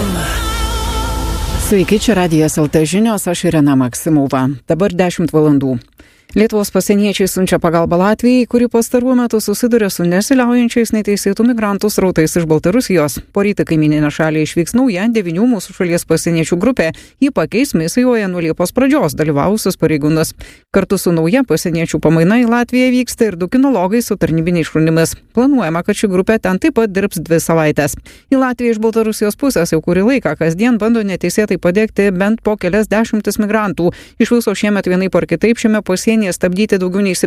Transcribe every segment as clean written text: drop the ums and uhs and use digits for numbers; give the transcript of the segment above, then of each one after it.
Sveiki, čia Radijas LT žinios, aš Irena Maksimova. Dabar 10 valandų. Lietuvos pasieniečiai siunčia pagalbą Latvijai, kuri pastaruoju metu susiduria su nesiliaujančiais neteisėtų migrantų srautais iš Baltarusijos. Poryt kaimyninę šalį išvyks nauja 9 mūsų šalies pasieniečių grupė. Ji pakeis misijoje nuo Liepos pradžios dalyvavusius pareigūnus. Kartu su nauja pasieniečių pamaina į Latviją vyksta ir 2 kinologai su tarnybiniais šunimis. Planuojama, kad ši grupė ten taip pat dirbs 2 savaites. Į Latviją iš Baltarusijos pusės jau kurį laiką kasdien bando neteisėtai padegti bent po kelias dešimtis migrantų. Iš viso šiemet vienaip ar kitaip šiame pasienyje stabdyti daugiau nei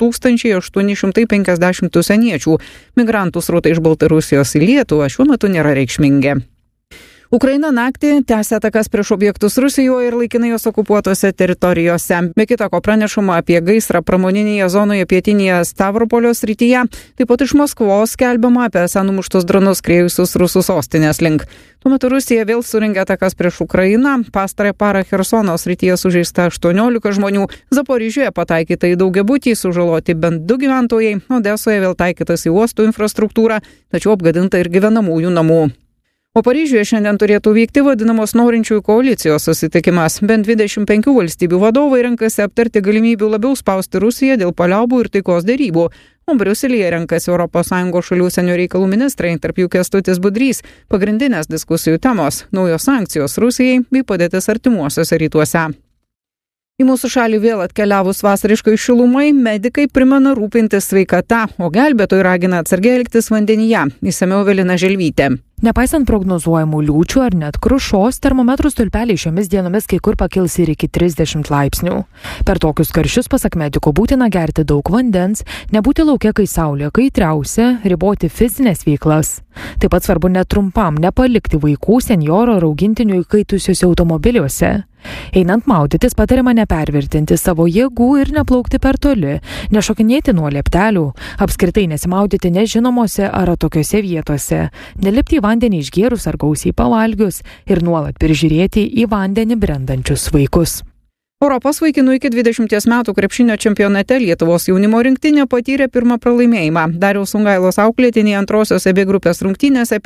7850 užsieniečių. Migrantų srautai iš Baltarusijos į Lietuvą šiuo metu nėra reikšmingi. Ukraina naktį tęsia atakas prieš objektus Rusijoje ir laikinai jos okupuotose teritorijose. Be kita ko pranešama apie gaisrą pramoninėje zonoje pietinėje Stavropolio srityje. Taip pat iš Maskvos skelbiama apie numuštus dronus skriejusius rusų sostinės link. Tuo metu Rusija vėl surengė atakas prieš Ukrainą. Pastarąją parą Chersono srityje sužeista 18 žmonių. Zaporižėje pataikyta į daugiabutį, sužaloti bent 2 gyventojai. Odesoje vėl taikytas į uostų infrastruktūrą, tačiau apgadinta ir gyvenamųjų namų. O Paryžiuje šiandien turėtų vykti vadinamos norinčiųjų koalicijos susitikimas. Bent 25 valstybių vadovai renkasi aptarti galimybių labiau spausti Rusiją dėl paliaubų ir taikos derybų. O Briuselyje renkasi ES šalių užsienio reikalų ministrai, tarp jų Kęstutis Budrys. Pagrindinės diskusijų temos – naujos sankcijos Rusijai bei padėtis artimuosiuose rytuose. Į mūsų šalį vėl atkeliavus vasariškai šilumai, medikai primena rūpintis sveikata, o gelbėtojai ragina atsargiai elgtis vandenyje. Išsamiau Evelina Želvytė. Nepaisant prognozuojamų liūčių ar net krušos, termometrų stulpeliai šiomis dienomis kai kur pakils ir iki 30 laipsnių. Per tokius karščius, pasak mediko, būtina gerti daug vandens, nebūti lauke, kai saulė kaitriausia, riboti fizinės veiklas. Taip pat svarbu netrumpam nepalikti vaikų, senjoro ar augintinių įkaitusiuose automobiliuose. Einant maudytis patariama nepervertinti savo jėgų ir neplaukti per toli, nešokinėti nuo lieptelių, apskritai nesimaudyti nežinomose ar atokiose vietose, nelipti į vandenį išgėrus ar gausiai pavalgius ir nuolat prižiūrėti į vandenį brendančius vaikus. Europos vaikinų iki 20 metų krepšinio čempionate Lietuvos jaunimo rinktinė patyrė pirmą pralaimėjimą. Dariaus Sungailos auklėtiniai antrosiose B grupės rungtynėse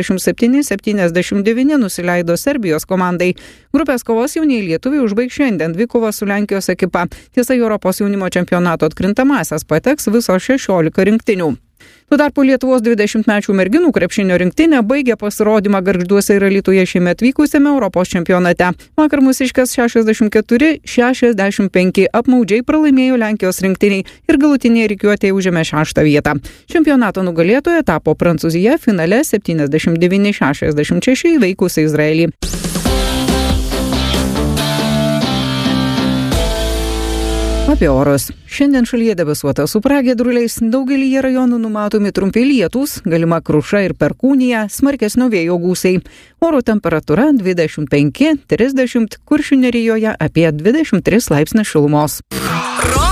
57-79 nusileido Serbijos komandai. Grupės kovos jaunieji lietuviai užbaigs šiandien dvikovą su Lenkijos ekipa. Tiesa, Europos jaunimo čempionato atkrintamąsias pateks visos 16 rinktinių. Tuo tarpu Lietuvos 20-mečių merginų krepšinio rinktinė baigė pasirodymą Gargžduose ir Alytuje šiemet vykusiame Europos čempionate. Vakar mūsiškės 64-65 apmaudžiai pralaimėjo Lenkijos rinktiniai ir galutinėje rikiuotėje užėmė 6. vietą. Čempionato nugalėtoja tapo Prancūzija finale 79-66 įveikusi Izraelį. Apie orus. Šiandien šalyje debesuota su pragiedruliais, daugelyje rajonų numatomi trumpi lietūs, galima kruša ir perkūnija, smarkesnio vėjo gūsiai. Oro temperatūra 25-30, Kuršių nerijoje apie 23 laipsnius šilumos.